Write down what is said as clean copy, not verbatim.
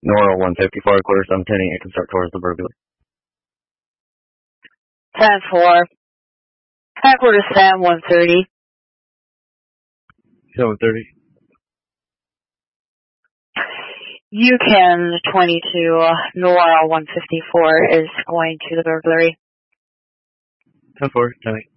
Nora 154, quarter 710, it can start towards the burglary. 10-4. Headquarters Sam 130. 730. Yukon 22, Nora 154 is going to the burglary. 10-4, 10-8.